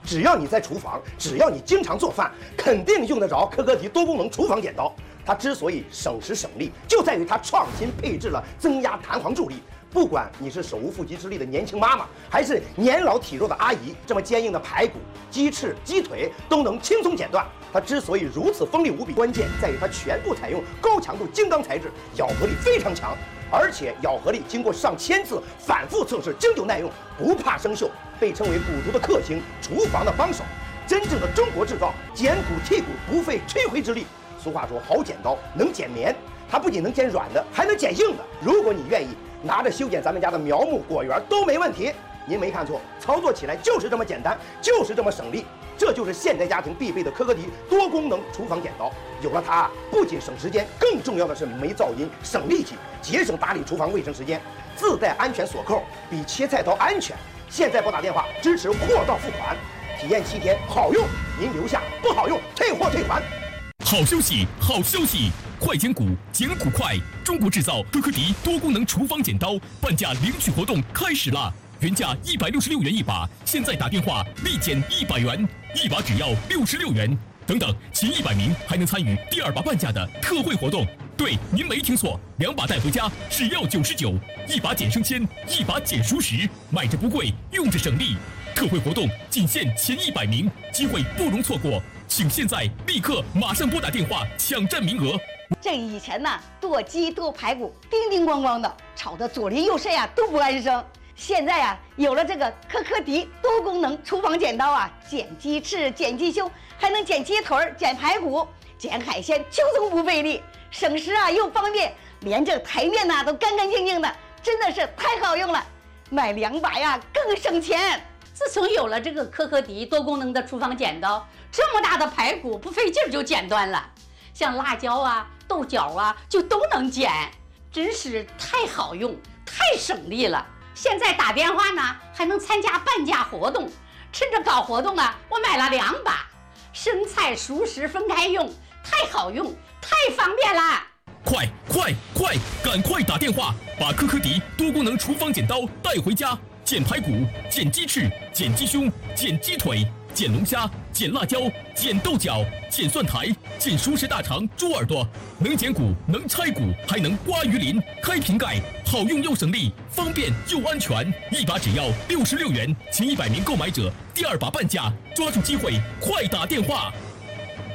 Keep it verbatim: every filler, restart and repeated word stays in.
只要你在厨房，只要你经常做饭，肯定用得着科科迪多功能厨房剪刀。它之所以省时省力，就在于它创新配置了增压弹簧助力。不管你是手无缚鸡之力的年轻妈妈，还是年老体弱的阿姨，这么坚硬的排骨、鸡翅、鸡腿都能轻松剪断。它之所以如此锋利无比，关键在于它全部采用高强度精钢材质，咬合力非常强，而且咬合力经过上千次反复测试，经久耐用，不怕生锈，被称为骨头的克星，厨房的帮手。真正的中国制造，剪骨剔骨不费吹灰之力。俗话说，好剪刀能剪棉，它不仅能剪软的，还能剪硬的。如果你愿意，拿着修剪咱们家的苗木果园都没问题。您没看错，操作起来就是这么简单，就是这么省力。这就是现代家庭必备的科科迪多功能厨房剪刀。有了它，不仅省时间，更重要的是没噪音、省力气，节省打理厨房卫生时间。自带安全锁扣，比切菜刀安全。现在拨打电话支持货到付款，体验七天，好用您留下，不好用退货退款。 好消息，好消息！快剪骨，剪骨快！中国制造科科迪多功能厨房剪刀半价领取活动开始啦！原价一百六十六元一把，现在打电话立减一百元，一把只要六十六元。等等，前一百名还能参与第二把半价的特惠活动。对，您没听错，两把带回家只要九十九，一把减生鲜，一把减熟食，买着不贵，用着省力。特惠活动仅限前一百名，机会不容错过，请现在立刻马上拨打电话抢占名额。 这以前呢，剁鸡剁排骨，叮叮咣咣的，吵得左邻右舍呀都不安生。现在呀，有了这个科科迪多功能厨房剪刀啊，剪鸡翅、剪鸡胸，还能剪鸡腿、剪排骨、剪海鲜，轻松不费力，省时啊又方便，连这台面呐都干干净净的，真的是太好用了。买两把呀更省钱。 自从有了这个科科迪多功能的厨房剪刀，这么大的排骨不费劲儿就剪断了，像辣椒啊、豆角啊就都能剪，真是太好用、太省力了。现在打电话呢还能参加半价活动，趁着搞活动啊，我买了两把，生菜熟食分开用，太好用，太方便啦！ 快快快，赶快打电话，把科科迪多功能厨房剪刀带回家。剪排骨，剪鸡翅，剪鸡胸，剪鸡腿，剪龙虾，剪辣椒，剪豆角，剪蒜苔，剪熟食大肠、猪耳朵，能剪骨，能拆骨，还能刮鱼鳞、开瓶盖，好用又省力，方便又安全。一把只要六十六元，前一百名购买者第二把半价，抓住机会，快打电话！